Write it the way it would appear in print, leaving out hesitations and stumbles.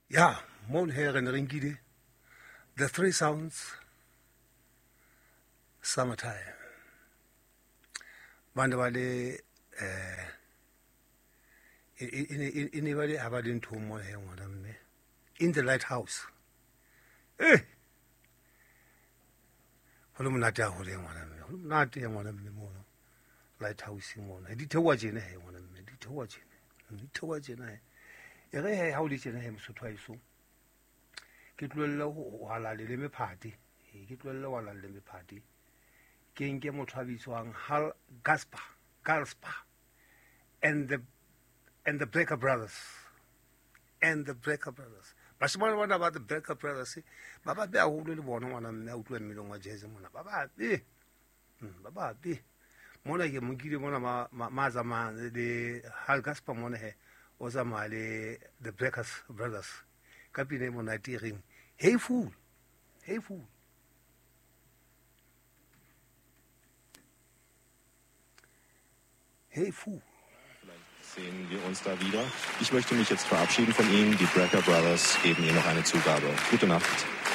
Ja, mon Herren Ringide, the three sounds, summertime. Bandawale, anybody about into more in the lighthouse. Eh, Holumunata, Holumunati, and one of them, lighthouse in one. I did to watch in a one of them, did to watch in a. How did you name so twice so? Get well while I let me party. Get well while I let me party. King Gemo Travis Wang Hal Gaspar, and the Brecker Brothers. But one about the Brecker Brothers. Baba, they are only one and out when we don't want Jason. Baba, Mona Yamugiri, one of my Mazaman, the Hal Gaspar Monahe. Was the Breckers Brothers. Captain on that ring. Hey fool! Hey fool! Hey fool! Vielleicht sehen wir uns da wieder. Ich möchte mich jetzt verabschieden von Ihnen. Die Brecker Brothers geben Ihnen noch eine Zugabe. Gute Nacht.